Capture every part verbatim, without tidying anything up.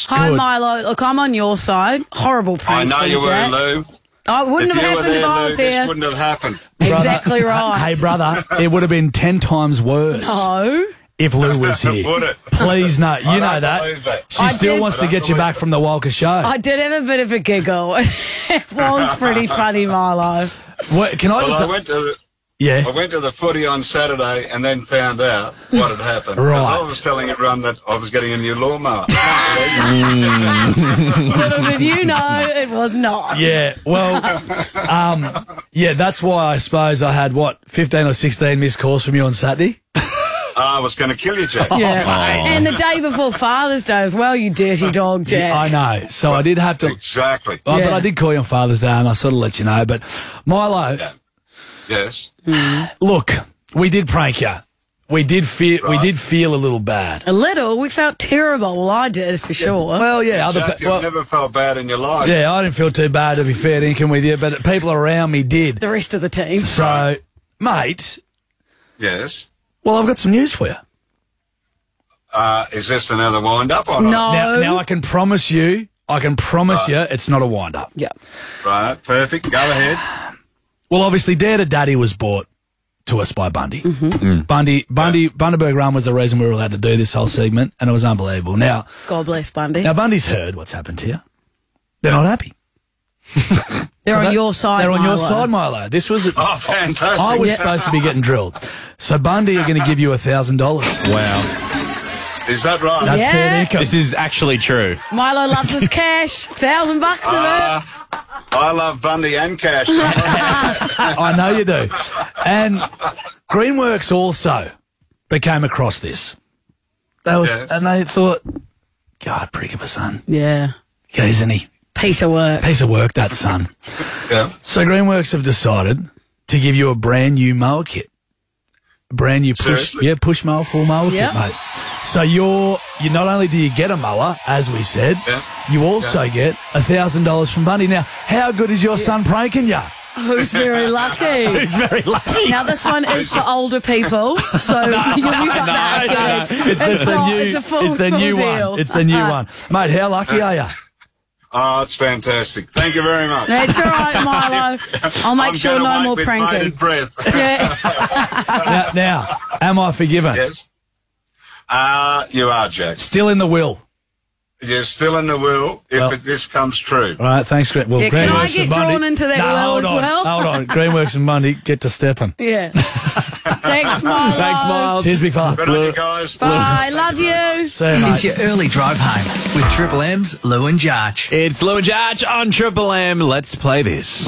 Hi, Good. Milo. Look, I'm on your side. Horrible prank. I know you were, Jack. Lou. Oh, it wouldn't if have you were happened there, if I Lou, was this here. wouldn't have happened. Exactly right. Hey, brother, it would have been ten times worse No. if Lou was here. Would it? Please, no. You I know don't that. believe it. She I still did- wants I to don't get you believe back it. from the Walker show. I did have a bit of a giggle. It was pretty funny, Milo. What, can I Well, just... I went to the, yeah. I went to the footy on Saturday and then found out what had happened. Right. Because I was telling everyone that I was getting a new lawnmower. Little did you know, it was not. Yeah, well, um, yeah, that's why I suppose I had, what, fifteen or sixteen missed calls from you on Saturday? I was going to kill you, Jack. Yeah. And the day before Father's Day as well, you dirty dog, Jack. I know, so I did have to... Exactly. Oh, Yeah. but I did call you on Father's Day and I sort of let you know. But, Milo, Yeah. Yes. look, we did prank you. We did feel we Right. did feel a little bad. A little. We felt terrible. Well, I did, for sure. Well, yeah, other Jack, pe- you've well, never felt bad in your life. yeah, I didn't feel too bad to be fair dinkum with you, but people around me did. The rest of the team. So, mate, Yes. well, I've got some news for you. Uh, is this another wind-up or not? No. Now, now I can promise you, I can promise you, it's not a wind up. Yeah. Right, perfect. Go ahead. Well, obviously, Dare to Daddy was bought to us by Bundy. Mm-hmm. Bundy, Bundy, Bundaberg Run was the reason we were allowed to do this whole segment, and it was unbelievable. Now, God bless Bundy. now Bundy's heard what's happened here. They're not happy. They're So on that- your side, They're on your Milo. side, Milo. This was. Oh, fantastic. I was Yeah. supposed to be getting drilled. So Bundy are going to give you a thousand dollars. Wow. Is that right? That's Yeah. fair income. This is actually true. Milo loves his cash. Thousand bucks of Uh, I love Bundy and Cash. I know you do. And Greenworks also became across this. They was, Yes. and they thought, God, prick of a son. it. Yeah. Okay, isn't he? Piece of work. Piece of work, that son. Yeah. So Greenworks have decided to give you a brand new mower kit. A brand new push, Seriously? yeah, push mower, full mower Yeah. kit, mate. So you're, you not only do you get a mower, as we said, Yeah. you also get a thousand dollars from Bundy. Now, how good is your son pranking you? Who's very lucky? He's very lucky. Now, this one is for older people, so you'll be got that. No, good. it's, it's the not, new, it's a full, it's the full new deal. one. It's the new Uh, one, mate. How lucky are you? Oh, it's fantastic. Thank you very much. That's all right, Milo. I'll make I'm sure gonna no wait more with pranking. bated breath. Yeah. now, now, am I forgiven? Yes. Uh, you are, Jack. Still in the will. You're still in the will if Well- it, this comes true. All right, thanks, Green. Well, Yeah, can I Greenworks get and Bundy. drawn into that no, will hold as on, well? Hold on, Greenworks and Bundy, get to stepping. Yeah. Thanks, Milo. Thanks, Miles. Cheers, big fella. Good on you guys. Bye. Love you. See you, mate. It's your early drive home with Triple M's Lou and Jarch. It's Lou and Jarch on Triple M. Let's play this.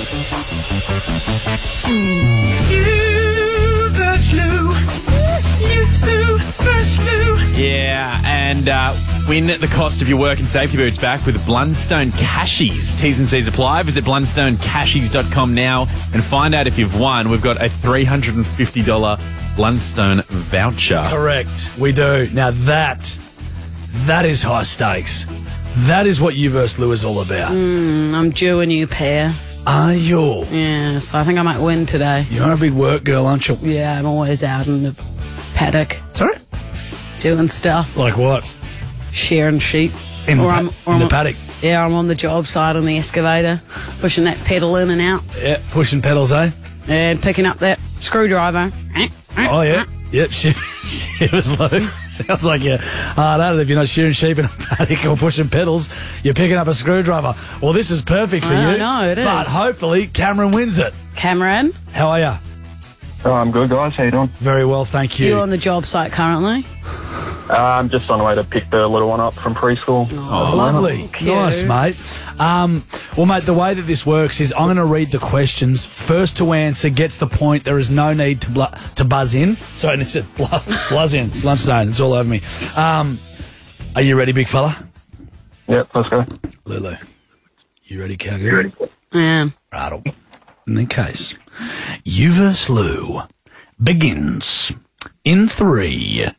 Yeah, and uh, win at the cost of your work and safety boots back with Blundstone Cashies. T's and C's apply. Visit blundstone cashies dot com now and find out if you've won. We've got a three hundred fifty dollars Blundstone voucher. Correct. We do. Now that, that is high stakes. That is what You versus. Lou is all about. I'm due a new pair. Are you? Yeah, so I think I might win today. You're a big work girl, aren't you? Yeah, I'm always out in the paddock Sorry? doing stuff, Like what? shearing sheep. In, the, Or pa- I'm- or in the I'm- paddock. Yeah, I'm on the job site on the excavator, pushing that pedal in and out, Yeah, pushing pedals, eh? and picking up that screwdriver. Oh, yeah. Yep, she, she was low. Sounds like you're hard at it if you're not shearing sheep in a paddock or pushing pedals. You're picking up a screwdriver. Well, this is perfect for I you. know, it But is. hopefully Cameron wins it. Cameron, How are you? Oh, I'm good, guys. How you doing? Very well, thank you. you're on the job site currently. Uh, I'm just on the way to pick the little one up from preschool. Oh, lovely. Cute. Nice, mate. Um, well, mate, the way that this works is I'm going to read the questions. First to answer gets the point. There is no need to blu- to buzz in. Sorry, I said blu- buzz in. Blundstone, it's all over me. Um, are you ready, big fella? Yep, let's go. Lulu, you ready, cowgirl? You ready? Yeah. Rattle. In the case, You versus. Lou begins in three,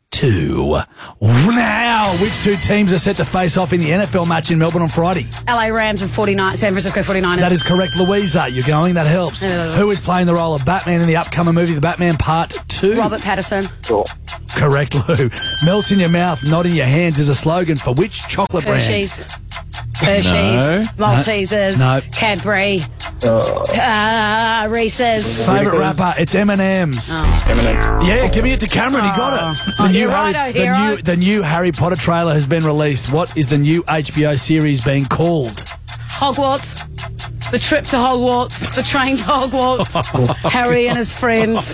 two. Now, which two teams are set to face off in the N F L match in Melbourne on Friday? L A Rams and forty-nine, San Francisco forty-niners. That is correct, Louisa. You're going. That helps. Uh, Who is playing the role of Batman in the upcoming movie, The Batman Part two? Robert Pattinson. Sure. Correct, Lou. Melt in your mouth, not in your hands is a slogan for which chocolate Hershey's. brand? Hershey's. No. Maltesers. No. Cadbury. Uh, Uh, Reese's. Favourite rapper? It's M and M's. Eminem. Yeah, giving it to Cameron. He got it. Oh, you're Harry, right, oh, the, hero. new, the new Harry Potter trailer has been released. What is the new H B O series being called? Hogwarts. The trip to Hogwarts. The train to Hogwarts. Harry and his friends.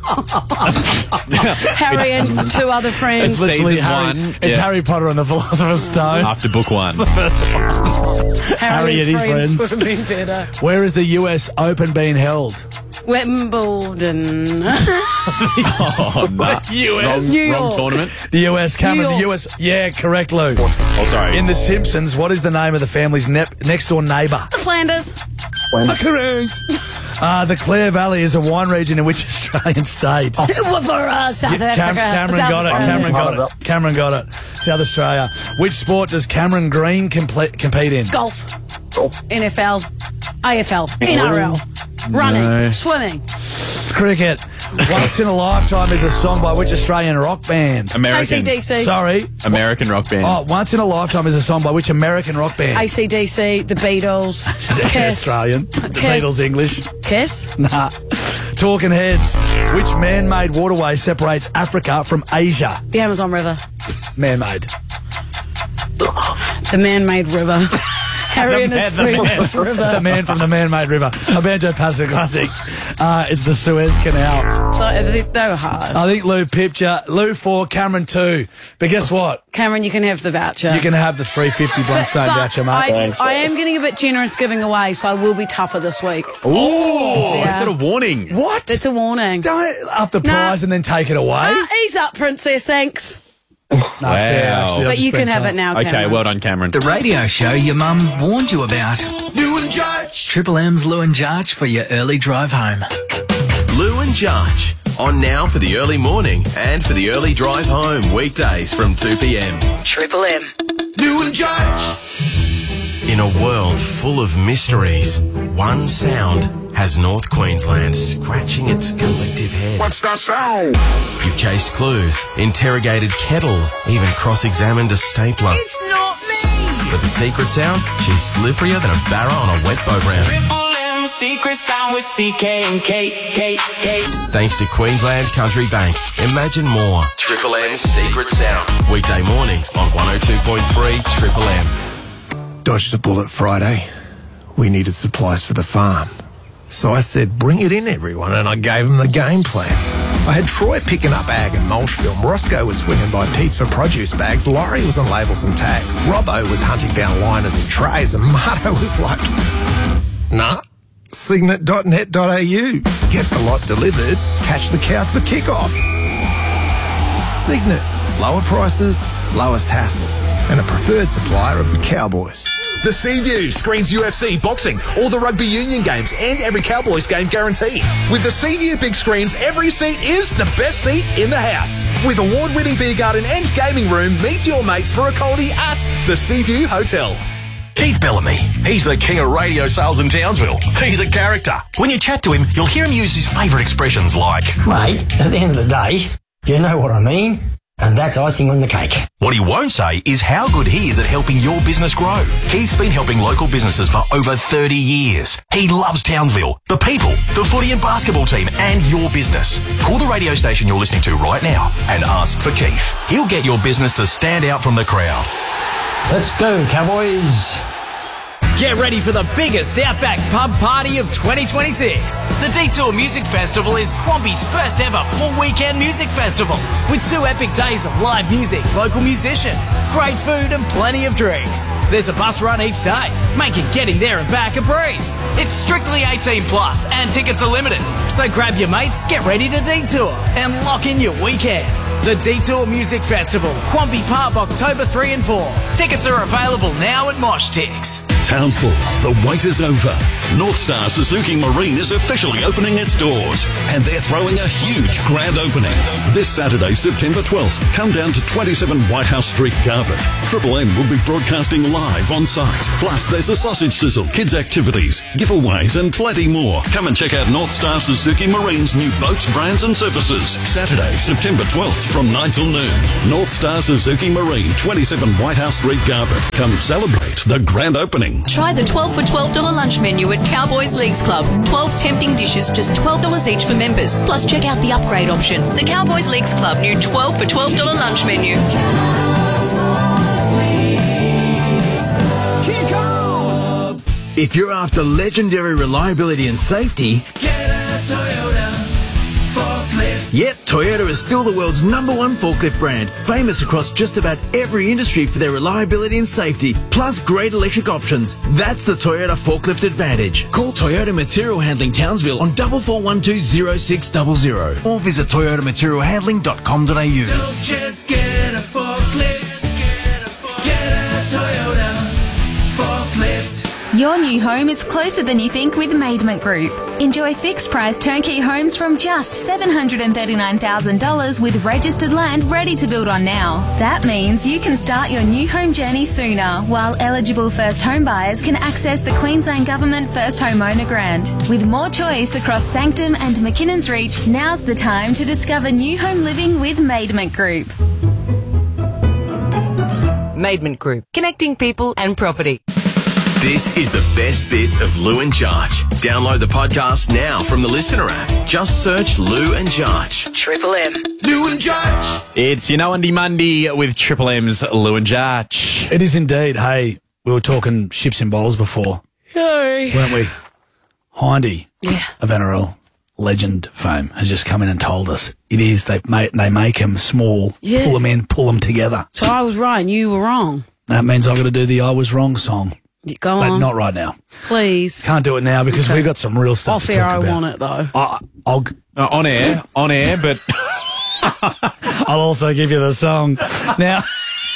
Harry and two other friends. It's literally Season Harry, one, It's yeah. Harry Potter and the Philosopher's Stone. After book one. Harry and his friends. would have been better. Where is the U S Open being held? Wimbledon. Oh, no. U Wrong, New wrong York. tournament. The U S, Cameron, New the York. U S. Yeah, correct, Lou. Oh, sorry. In The Simpsons, what is the name of the family's ne- next door neighbour? Flanders. Correct. Uh, the Clare Valley is a wine region in which Australian state? For uh, South Cam- Africa. Cameron South got it. Australia. Cameron got it. Cameron got it. South Australia. Which sport does Cameron Green comple- compete in? Golf. Golf. N F L. A F L. N R L. Running. No. Swimming. It's cricket. Once in a Lifetime is a song by which Australian rock band? American. A C D C. Sorry. American rock band. Oh, Once in a Lifetime is a song by which American rock band? A C D C. The Beatles. That's Kiss. Australian. The Kiss. Beatles English. Kiss. Nah. Talking Heads. Which man-made waterway separates Africa from Asia? The Amazon River. Man-made. The man-made river. Harry and his the, man, friends. River. the man from the man-made river. A Banjo Pacific classic. Uh, it's the Suez Canal. They they were hard. I think Lou pipped you. Lou four, Cameron two. But guess what? Cameron, you can have the voucher. You can have the three fifty Blundstone But voucher, mate. I, I am getting a bit generous giving away, so I will be tougher this week. Oh, Yeah. is that a warning? What? It's a warning. Don't up the Nah. prize and then take it away. Ah, ease up, princess, thanks. No, Wow. fair, actually. I've But just you can spent have time. it now, Okay, Cameron. well done, Cameron. The radio show your mum warned you about. Lou and Judge. Triple M's Lou and Jarch for your early drive home. Lou and Jarch. On now for the early morning and for the early drive home. Weekdays from two p.m. Triple M. Lou and Judge. In a world full of mysteries, one sound has North Queensland scratching its collective head. What's that sound? You've chased clues, interrogated kettles, even cross-examined a stapler. It's not me! But the secret sound? She's slipperier than a barra on a wet boat round. Triple M secret sound with C K and K, K, K. Thanks to Queensland Country Bank. Imagine more. Triple M's Secret Sound. Weekday mornings on one oh two point three Triple M. Dodged a bullet Friday. We needed supplies for the farm. So I said, bring it in, everyone, and I gave them the game plan. I had Troy picking up ag and mulch film. Roscoe was swinging by Pete's for produce bags. Laurie was on labels and tags. Robbo was hunting down liners and trays. And Marto was like, nah, signet dot net dot a u. Get the lot delivered, catch the cows for kickoff. Signet, lower prices, lowest hassle, and a preferred supplier of the Cowboys. The Seaview screens U F C, boxing, all the rugby union games, and every Cowboys game guaranteed. With the Seaview big screens, every seat is the best seat in the house. With award-winning beer garden and gaming room, meet your mates for a coldie at the Seaview Hotel. Keith Bellamy. He's the king of radio sales in Townsville. He's a character. When you chat to him, you'll hear him use his favourite expressions like, Mate, at the end of the day, you know what I mean? And that's icing on the cake. What he won't say is how good he is at helping your business grow. Keith's been helping local businesses for over thirty years. He loves Townsville, the people, the footy and basketball team, and your business. Call the radio station you're listening to right now and ask for Keith. He'll get your business to stand out from the crowd. Let's go, Cowboys. Get ready for the biggest Outback pub party of twenty twenty-six. The Detour Music Festival is Quamby's first ever full weekend music festival with two epic days of live music, local musicians, great food and plenty of drinks. There's a bus run each day, making getting there and back a breeze. It's strictly eighteen plus and tickets are limited. So grab your mates, get ready to detour and lock in your weekend. The Detour Music Festival, Quamby Pub, October three and four. Tickets are available now at Mosh Tix. Townsville, the wait is over. North Star Suzuki Marine is officially opening its doors, and they're throwing a huge grand opening. This Saturday, September twelfth, come down to twenty-seven White House Street, Garbutt. Triple M will be broadcasting live on site. Plus, there's a sausage sizzle, kids' activities, giveaways, and plenty more. Come and check out North Star Suzuki Marine's new boats, brands, and services. Saturday, September twelfth, from nine till noon. North Star Suzuki Marine, twenty-seven White House Street, Garbutt. Come celebrate the grand opening. Try the twelve for twelve dollars lunch menu at Cowboys Leagues Club. twelve tempting dishes, just twelve dollars each for members. Plus, check out the upgrade option. The Cowboys Leagues Club new twelve for twelve dollars lunch menu. If you're after legendary reliability and safety, get a Toyota forklift. Yep, Toyota is still the world's number one forklift brand, famous across just about every industry for their reliability and safety, plus great electric options. That's the Toyota Forklift Advantage. Call Toyota Material Handling Townsville on four four one two zero six zero zero or visit toyota material handling dot com dot a u. Don't just get a forklift, get a Toyota forklift. Your new home is closer than you think with Maidment Group. Enjoy fixed price turnkey homes from just seven hundred thirty-nine thousand dollars with registered land ready to build on now. That means you can start your new home journey sooner, while eligible first home buyers can access the Queensland Government First Homeowner Grant. With more choice across Sanctum and McKinnon's Reach, now's the time to discover new home living with Maidment Group. Maidment Group, connecting people and property. This is the best bits of Lou and Jarch. Download the podcast now from the Listener app. Just search Lou and Jarch. Triple M. Lou and Jarch. It's You Know Undy Monday with Triple M's Lou and Jarch. It is indeed. Hey, we were talking ships and bowls before, Hey. weren't we? Hindy Yeah. of N R L legend fame has just come in and told us it is. They make they make them small, Yeah. pull them in, pull them together. So I was right and you were wrong. That means I've got to do the I Was Wrong song. Go But on. not right now. Please. Can't do it now because Okay. we've got some real stuff Off to air, talk I about. want it though. I, I'll Uh, on air, on air, but I'll also give you the song now.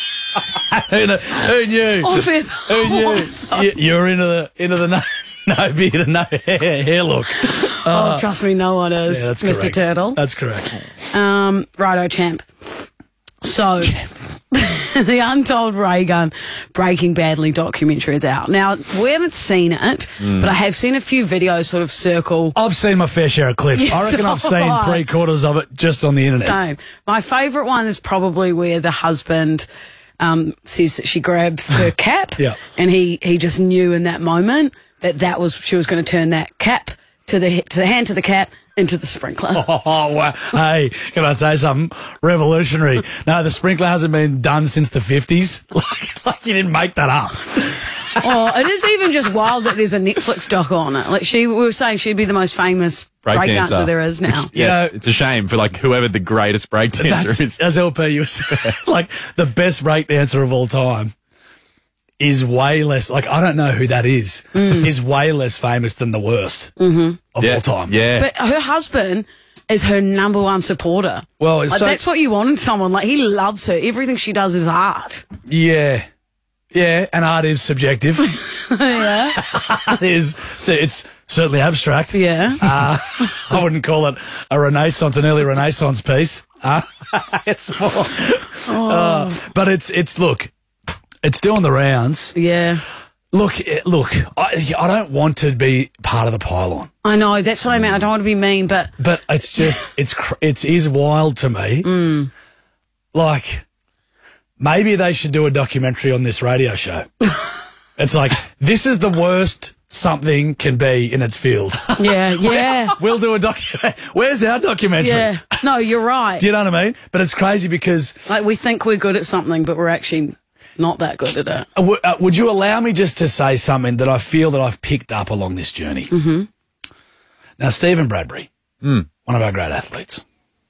who, kn- who knew? Off air. Who knew? You, you're into the into the no, no beard and no hair, hair look. Oh, trust me, no one is. Yeah, that's Mister correct. Turtle. That's correct. Um, righto, champ. So, the Untold Ray Gun Breaking Badly documentary is out. Now, we haven't seen it, Mm. but I have seen a few videos sort of circle. I've seen my fair share of clips. Yes, I reckon I've so seen have I. three quarters of it just on the internet. Same. My favourite one is probably where the husband um, says that she grabs her cap, Yeah. and he, he just knew in that moment that that was she was going to turn that cap to the to the hand to the cap into the sprinkler. Oh, wow. Hey, can I say something? Revolutionary. No, the sprinkler hasn't been done since the fifties. Like, like you didn't make that up. Oh, it is even just wild that there's a Netflix doc on it. Like she, we were saying she'd be the most famous breakdancer breakdancer there is now. Which, yeah, it's, it's a shame for like whoever the greatest breakdancer That's, is. as L P you were saying, like the best breakdancer of all time is way less, like I don't know who that is, Mm. is way less famous than the worst Mm-hmm. of Yeah, all time. Yeah. But her husband is her number one supporter. Well, it's Like, so- that's what you want in someone. Like he loves her. Everything she does is art. Yeah. Yeah, and art is subjective. yeah. Art is, so it's certainly abstract. Yeah. Uh, I wouldn't call it a Renaissance, an early Renaissance piece. Uh, it's more, Oh. uh, but it's, it's, look, it's doing the rounds. Yeah. Look, eh, look, I, I don't want to be part of the pylon. I know. That's what I meant. I don't want to be mean, but But it's just, it's, cr- it's is wild to me. Mm. Like, maybe they should do a documentary on this radio show. It's like, this is the worst something can be in its field. yeah, yeah. We'll do a documentary. Where's our documentary? Yeah. No, you're right. Do you know what I mean? But it's crazy because... Like we think we're good at something, but we're actually not that good at it. Uh, w- uh, would you allow me just to say something that I feel that I've picked up along this journey? Mm-hmm. Now, Stephen Bradbury, one of our great athletes,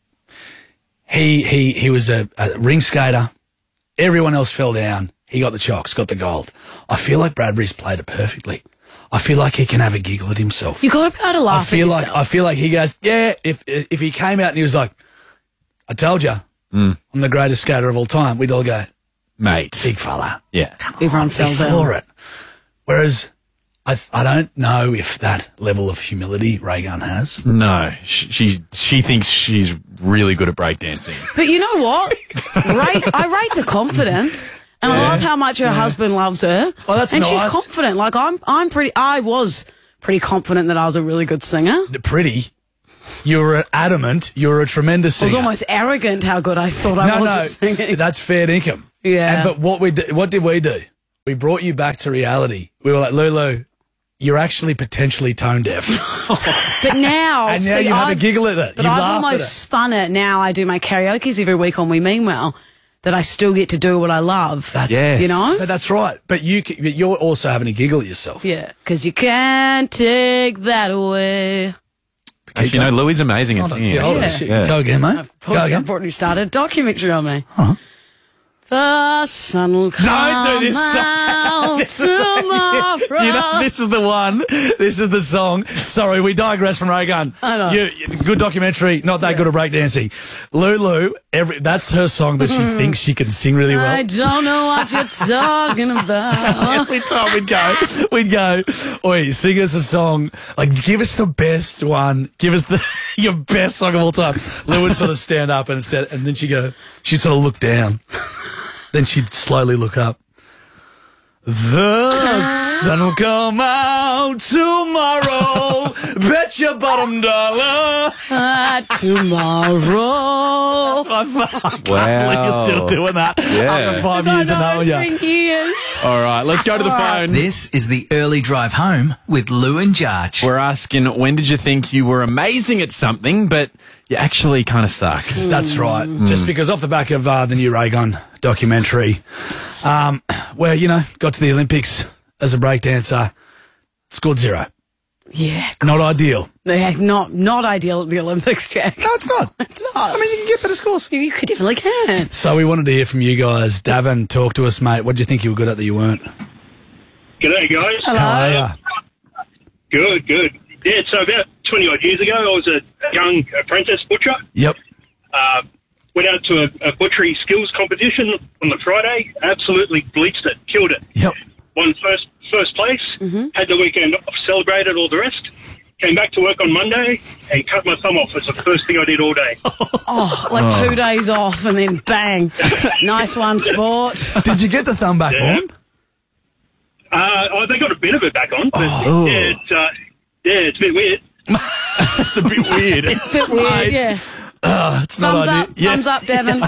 he he he was a, a ring skater. Everyone else fell down. He got the chocks, got the gold. I feel like Bradbury's played it perfectly. I feel like he can have a giggle at himself. You got to be able to laugh I feel at like yourself. I feel like he goes, yeah. If if he came out and he was like, "I told you, I'm the greatest skater of all time," we'd all go, Mate. "Big fella." Yeah. Everyone He fell saw down. it. Whereas I I don't know if that level of humility Raygun has. No, she, she she thinks she's really good at breakdancing. But you know what? rate, I rate the confidence. And Yeah. I love how much her Yeah. husband loves her. Well, that's and nice. she's confident. Like, I'm I'm pretty, I was pretty confident that I was a really good singer. Pretty. You were adamant. You were a tremendous I was singer. almost arrogant how good I thought I no, was no, at singing. that's fair income. Yeah. And, but what we do, what did we do? We brought you back to reality. We were like, Lulu, you're actually potentially tone deaf. But now, And now see, you have a I've- giggle at it. But You I've laugh at almost it. spun it. Now I do my karaoke's every week on We Mean Well. That I still get to do what I love. That's, You know? But that's right. But you, c- but you're also having a giggle at yourself. Yeah. Because you can't take that away. Actually, you know, Louie's amazing at singing. Yeah, hold on, Yeah. shit. Yeah. Go again, mate. Of Go course, again. I've already started a documentary on me. The sun will come Don't do this song. out This is- tomorrow. Do you know, this is the one. This is the song. Sorry, we digress from Raygun. I know. You, good documentary, not that good at breakdancing. Lulu, every, that's her song that she thinks she can sing really well. I don't know what you're talking about. Every time we'd go, we'd go, oi, sing us a song. Like, give us the best one. Give us the your best song of all time. Lou would sort of stand up and instead, and then she'd go, she'd sort of look down. Then she'd slowly look up. The sun will come out tomorrow. Bet your bottom dollar. Ah, tomorrow. That's my fuck. Wow. You're still doing that. Yeah. After five years of knowing you. It's been years. All right, let's go to the phone. This is the early drive home with Lou and Jarch. We're asking, when did you think you were amazing at something, but you actually kind of sucked? That's right. Just because off the back of uh, the new Raygun documentary, um, where, you know, got to the Olympics as a breakdancer, scored zero. Yeah. Not ideal. Yeah, not not ideal at the Olympics, Jack. No, it's not. It's not. I mean, you can get better scores. You, you could definitely can. So we wanted to hear from you guys. Davin, talk to us, mate. What do you think you were good at that you weren't? G'day, guys. Hello. How are ya? Good, good. Yeah, so about twenty odd years ago, I was a young apprentice butcher. Yep. Uh, went out to a, a butchery skills competition on the Friday. Absolutely bleached it, killed it. Yep. Won first first place. Had the weekend off, celebrated all the rest. Came back to work on Monday and cut my thumb off. It's the first thing I did all day. Oh, like two days off and then bang. Nice one, sport. Did you get the thumb back Yeah. on? Uh, oh, they got a bit of it back on. But Oh. yeah, it's, uh, yeah, it's a bit weird. It's a bit weird. It's a bit weird, yeah. Uh, it's not Thumbs ideal. up, thumbs up, Devon.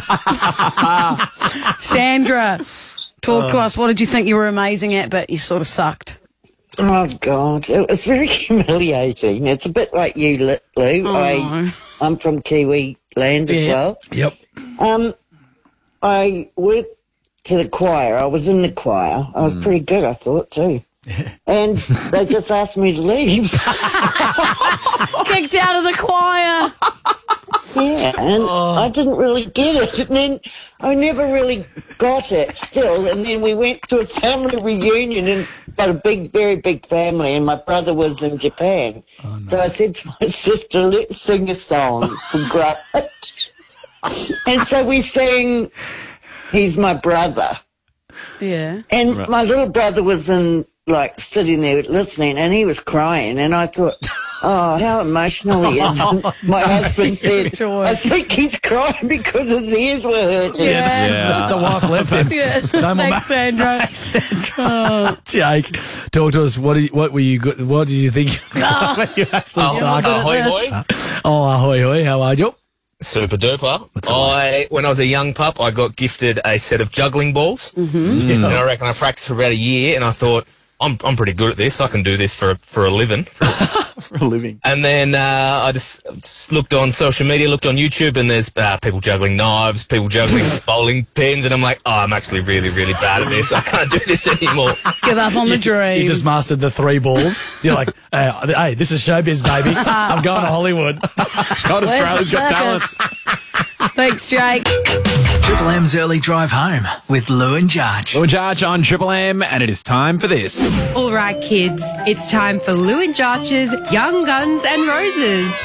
Sandra, talk to us. What did you think you were amazing at, but you sort of sucked? Oh, God. It was very humiliating. It's a bit like you, Li- Lou. Oh. I, I'm from Kiwi land as Yeah. well. Yep. Um, I went to the choir. I was in the choir. I was pretty good, I thought, too. And they just asked me to leave. Kicked out of the choir. Yeah, and I didn't really get it. And then I never really got it still. And then we went to a family reunion and got a big, very big family. And my brother was in Japan. So I said to my sister, let's sing a song for Great. And so we sang He's My Brother. Yeah. And Right. my little brother was in, like, sitting there listening, and he was crying. And I thought, oh, how emotional he is. And my husband said, I think he's crying because his ears were hurting. Yeah. Yeah. The wife left him. Yeah. No more Thanks, Sandra. Oh. Jake, talk to us. What did you, what were you good? What did you think Oh. you actually Oh, sucked? good at Ahoy, this. hoy. Oh, ahoy, hoy. How are you? Super duper. I, when I was a young pup, I got gifted a set of juggling balls. Mm-hmm. And I reckon I practiced for about a year, and I thought, I'm I'm pretty good at this. I can do this for a, for a living. For a living. And then uh, I just, just looked on social media, looked on YouTube, and there's uh, people juggling knives, people juggling bowling pins, and I'm like, oh, I'm actually really, really bad at this. I can't do this anymore. Give up on the dream. You just mastered the three balls. You're like, hey, hey, this is showbiz, baby. I'm going to Hollywood. God, Where's Australia's the got talent. circus? Thanks, Jake. Triple M's early drive home with Lou and Jarch. Lou and Jarch on Triple M, and it is time for this. All right, kids, it's time for Lou and Jarch's Young Guns and Roses.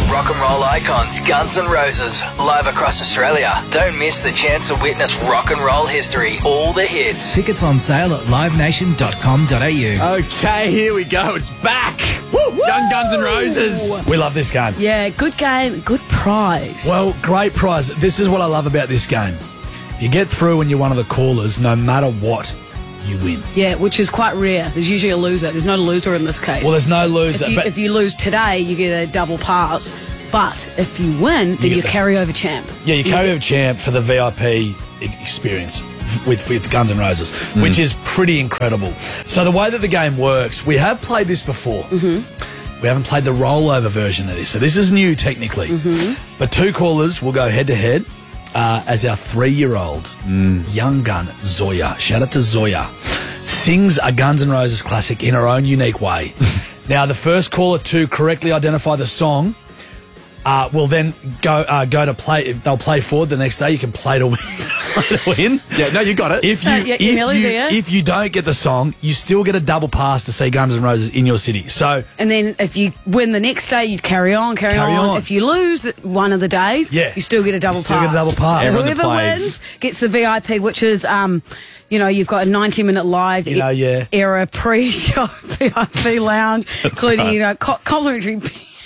rock and roll icons Guns N' Roses, live across Australia. Don't miss the chance to witness rock and roll history, all the hits. Tickets on sale at live nation dot com dot a u. Okay, here we go. It's back. Woo! Young Guns N' Roses. We love this game. Yeah, good game, good prize. Well, great prize. This is what I love about this game. If you get through and you're one of the callers, no matter what, you win. Yeah, which is quite rare. There's usually a loser. There's no loser in this case. Well, there's no loser. If you, but if you lose today, you get a double pass. But if you win, then You you get are carryover champ. yeah, you carry over champ for the V I P e- experience with, with Guns N' Roses, Mm. which is pretty incredible. So the way that the game works, we have played this before. Mm-hmm. We haven't played the rollover version of this, so this is new technically. Mm-hmm. But two callers will go head to head uh, as our three-year-old young gun Zoya. Shout out to Zoya. Sings a Guns N' Roses classic in her own unique way. Now, the first caller to correctly identify the song uh, will then go uh, go to play. If they'll play forward the next day, you can play to win. play to win. Yeah, no, you got it. If you Uh, yeah, if you're nearly you there. if you don't get the song, you still get a double pass to see Guns N' Roses in your city. So And then if you win the next day, you carry on, carry, Carry on. on. If you lose th- one of the days, Yeah. you still get a double still pass. get a double pass. Everyone that Whoever plays. wins gets the V I P, which is, um, you know, you've got a ninety-minute live You know, yeah. era pre-show V I P lounge, including, right. you know, co- complimentary...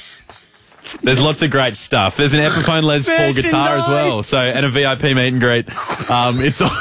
There's lots of great stuff. There's an Epiphone Les Paul guitar as well. So, and a V I P meet and greet. Um, it's all,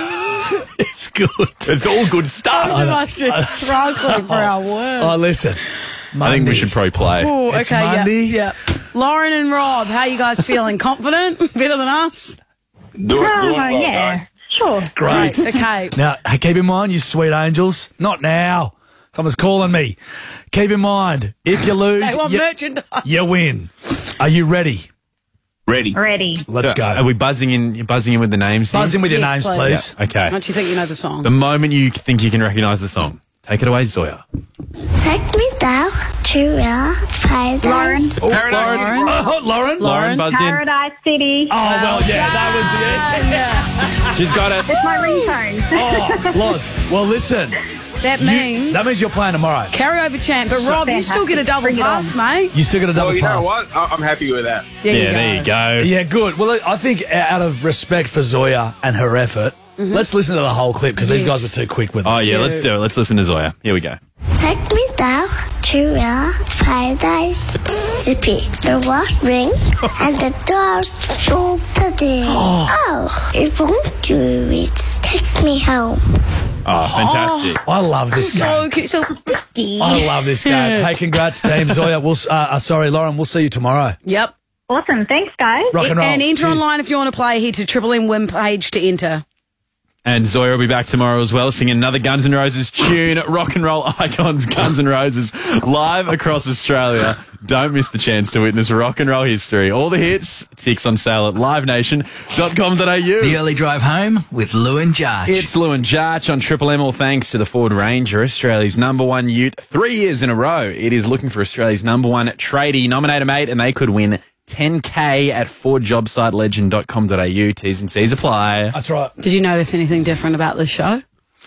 it's good. It's all good stuff. I'm much just struggling for our words. oh, listen, I think we should probably play. Ooh, It's okay, Monday. Yeah, yeah. Lauren and Rob, how you guys feeling? Confident? Better than us? Do it, Oh, do it well, yeah. guys. Sure. Great. Okay. Now, hey, keep in mind, you sweet angels, not now. Someone's calling me. Keep in mind, if you lose, They want you, merchandise. you win. Are you ready? Ready. Ready. Let's So, go. Are we buzzing in? You're buzzing in with the names? Buzz here? in with your Yes, names, please. please. Yeah, okay. Don't you think you know the song? The moment you think you can recognise the song, take it away, Zoya. Take me down to your paradise. Lauren. Oh, Lauren. Oh, Lauren. Lauren buzzed in. Paradise City. Oh, well, yeah, that was the end. She's got it. It's my ringtone. Oh, Loz. Well, listen. That You- means that means you're playing tomorrow. carryover champ. But Rob, you still get a double Bring it pass, on. mate. You still get a double Well, you pass. know what? I- I'm happy with that. There Yeah, you there you go. Yeah, good. Well, I think out of respect for Zoya and her effort, let's listen to the whole clip because these Yes. guys were too quick with it. Oh, yeah, let's do it. Let's listen to Zoya. Here we go. Take me down to your paradise. Zippy, the walls ring and the doors open. Oh, it won't do it. Take me home. Oh, fantastic. I love this So game. cute, so pretty. I love this game. Hey, congrats, team. Zoya, we'll, uh, uh, sorry, Lauren, we'll see you tomorrow. Yep. Awesome. Thanks, guys. Rock and roll. And enter Cheers. online if you want to play. Head to Triple M Win page to enter. And Zoya will be back tomorrow as well, singing another Guns N' Roses tune, rock and roll icons, Guns N' Roses, live across Australia. Don't miss the chance to witness rock and roll history. All the hits, tickets on sale at live nation dot com dot a u. The early drive home with Lou and Jarch. It's Lou and Jarch on Triple M, all thanks to the Ford Ranger, Australia's number one ute, three years in a row. It is looking for Australia's number one tradie. Nominate a mate and they could win ten K at ford job site legend dot com dot a u. T's and C's apply. That's right. Did you notice anything different about this show?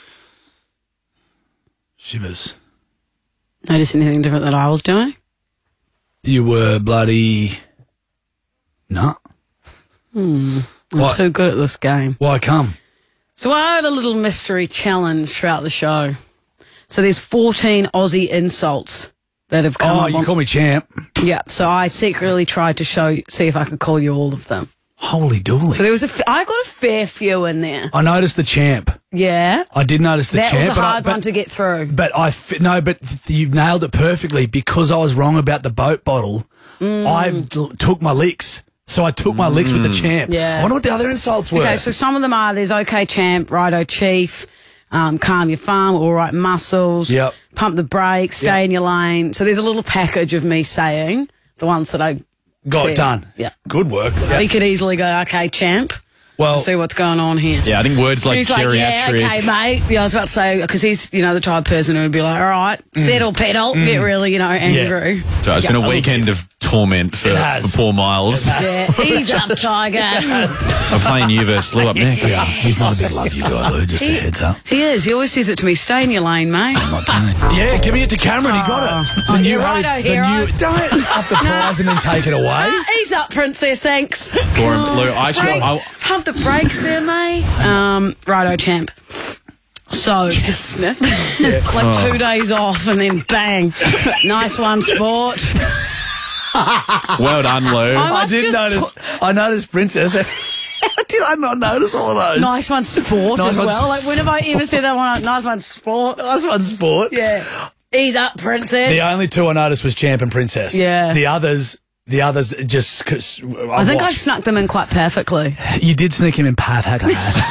Shivers. Notice anything different that I was doing? You were bloody... No. Hmm. I'm What? too good at this game. Why come? So I had a little mystery challenge throughout the show. So there's fourteen Aussie insults that have come Oh, up you on- call me champ. Yeah, so I secretly tried to show, see if I could call you all of them. Holy dooly. So there was a, f- I got a fair few in there. I noticed the champ. Yeah. I did notice the that champ. was a but I- hard but, one to get through. But I fi- no, but th- you've nailed it perfectly because I was wrong about the boat bottle. Mm. I l- took my licks, so I took my licks with the champ. Yeah. I wonder what the other insults were. Okay, so some of them are, there's OK Champ, Righto Chief, um, Calm Your Farm, All Right Muscles, Yep. Pump the Brakes, Stay Yep. in Your Lane. So there's a little package of me saying the ones that I Got said. done. Yeah. Good work. We could easily go, OK Champ. Well, see what's going on here. Yeah, I think words like He's like, yeah, geriatric. okay, mate. Yeah, I was about to say, because he's, you know, the type of person who would be like, all right, settle, pedal, get really, you know, angry. So it's Yeah. been a weekend of torment for, It has. for poor Miles. Yeah, ease up, Tiger. I'm playing you versus Lou up next. Yeah, he's not a big love you guy, Lou, just a He- heads up. He is. He always says it to me. Stay in your lane, mate. Yeah, giving it to Cameron, he got it. Oh, The you're Harry- righto, the hero. new- Don't up the prize and then take it away. Ah, ease up, princess. Thanks. Go on, Lou. I actually, Break- I, Pump the brakes there, mate. Um, righto, champ. So, sniff. like Oh. two days off and then bang. Nice one, sport. well done, Lou. I I must did just notice. I noticed Princess. How did I not notice all of those? Nice one, sport Nice as one, well. Like, when have I ever said that one? Nice one, sport. Nice one, sport. Yeah. Ease up, princess. The only two I noticed was Champ and Princess. Yeah. The others, the others just. Cause I, I think I watched. snuck them in quite perfectly. You did sneak him in path, hacker.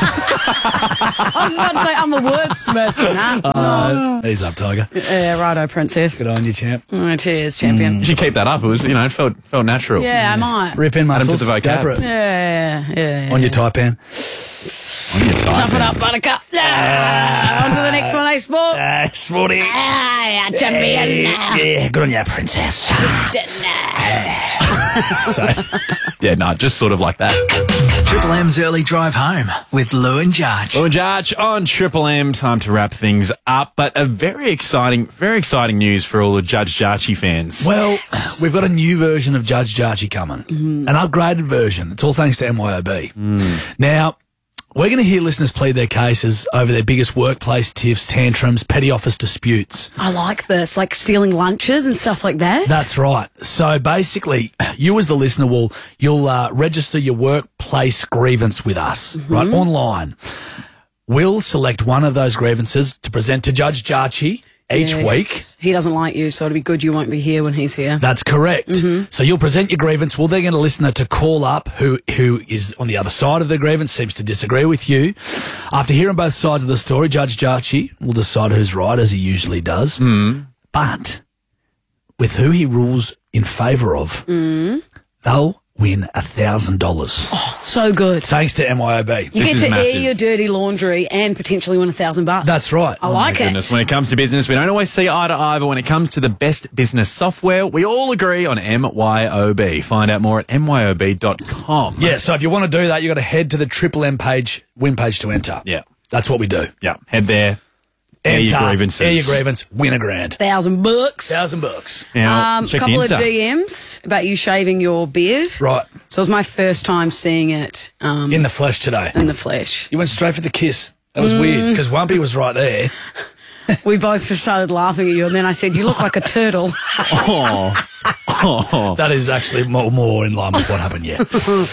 I was about to say I'm a wordsmith. Nah. uh, he's up, Tiger. Yeah, righto, princess. Good on you, Champ. Oh, cheers, champion. you should keep that up. It was, you know, it felt felt natural. Yeah, I might. Rip in Add him to muscles. the vocab. Go for it. Yeah, yeah, yeah. On your Taipan. Tough it up, buttercup. Ah, on to the next one, eh, sport? Ah, sporty. Ah, champion. Yeah, good on you, Princess. So, Yeah, no, just sort of like that. Triple M's early drive home with Lou and Jarch. Lou and Jarch on Triple M. Time to wrap things up, but a very exciting, very exciting news for all the Judge Jarchy fans. well, we've got a new version of Judge Jarchy coming. An upgraded version. It's all thanks to M Y O B. Now, we're going to hear listeners plead their cases over their biggest workplace tiffs, tantrums, petty office disputes. I like this, like stealing lunches and stuff like that. That's right. So basically, you as the listener will you'll uh, register your workplace grievance with us, right, online. We'll select one of those grievances to present to Judge Jarchy each Yes. week. He doesn't like you, so it'll be good you won't be here when he's here. That's correct. So you'll present your grievance. We'll then get a listener to call up who who is on the other side of the grievance, seems to disagree with you. After hearing both sides of the story, Judge Jarchy will decide who's right, as he usually does. But with who he rules in favour of, they'll win a thousand dollars. So good. Thanks to M Y O B. You This get is to massive. air your dirty laundry and potentially win a thousand bucks. That's right. I like it. Goodness, when it comes to business, we don't always see eye to eye, but when it comes to the best business software, we all agree on M Y O B. Find out more at M Y O B dot com. Yeah, so if you want to do that, you've got to head to the Triple M page, win page to enter. Yeah. That's what we do. Yeah. Head there. Air your Enter, grievances. Air your grievance, win a grand. Thousand bucks. Thousand bucks. Now, Um, check couple the of Insta. D Ms about you shaving your beard. Right. So it was my first time seeing it um, In the flesh today. in the flesh. You went straight for the kiss. That was weird because Wumpy was right there. We both just started laughing at you, and then I said, "You look like a turtle." Oh. Oh. That is actually more, more in line with what happened, yeah.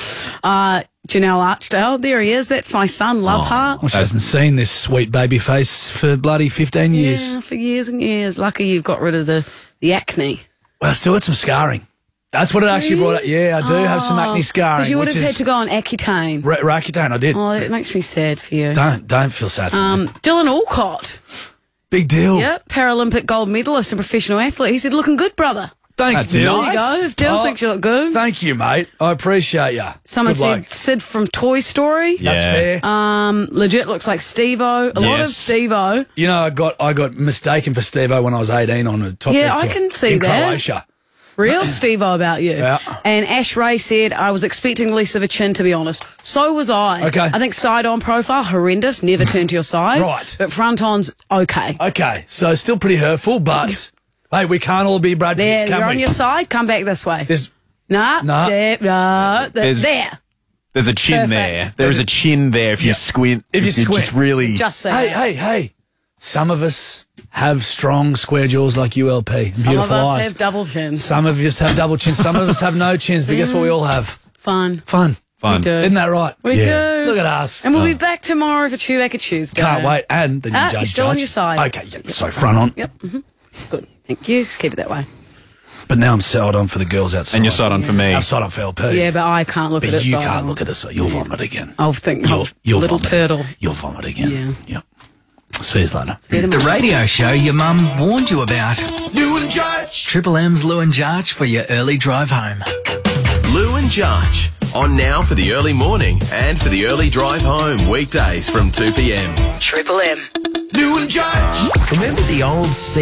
Uh, Janelle Archdale, there he is. That's my son, Love Heart. Well, she hasn't seen this sweet baby face for bloody fifteen years. Yeah, for years and years. Lucky you've got rid of the, the acne. Well, I still got some scarring. That's what it actually brought up. Yeah, I do have some acne scarring. Because you would which have is had to go on Accutane. Ra- Roaccutane, I did. Oh, that makes me sad for you. Don't don't feel sad for me. Um, Dylan Alcott. Big deal. Yep, Paralympic gold medalist and professional athlete. He said, looking good, brother. Thanks, That's Dill. There you go. If Dill Oh, thinks you look good. Thank you, mate. I appreciate you. Someone Good said bloke. Sid from Toy Story. That's Yeah. fair. Um, legit looks like Steve-O. A lot of Yes. Steve-O. You know, I got I got mistaken for Steve-O when I was eighteen on a top Yeah, red I tour can see in that. Croatia. Real Steve-O about you. Yeah. And Ash Ray said, I was expecting less of a chin, to be honest. So was I. Okay. I think side-on profile, horrendous. Never turn to your side. Right. But front-on's okay. Okay, so still pretty hurtful, but hey, we can't all be Brad There, Pitts, can you're we? on your side. Come back this way. There's Nah. Nah. There. Nah. Th- There's- there. There's a chin Perfect. there. There's a chin there if you Yeah. squint. If you you squint. just really. Just say hey, that. hey, hey. Some of us have strong square jaws like U L P. Some Beautiful of us eyes. have double chins. Some of us have double chins. Some of us have no chins, but guess what we all have? Fun. Fun. Fun. We do. Isn't that right? We do. Look at us. And we'll be back tomorrow for Chewbacca Tuesday. Can't wait. And the new Ah, judge. you're still on judge. your side. Okay, yeah. So front on. Yep. hmm Good. Thank you. Just keep it that way. But now I'm sold on for the girls outside. And you're side on for me. I'm side on for L P. Yeah, but I can't look But at it. you so can't look at us. You'll vomit again. I'll think. You'll, oh, you'll little vomit. turtle. You'll vomit again. Yeah. Yep. See you later. The radio show your mum warned you about. Lou and Jarch. Triple M's Lou and Jarch for your early drive home. Lou and Jarch. On now for the early morning and for the early drive home. Weekdays from two p.m. Triple M. Lou and Jarch. Remember the old C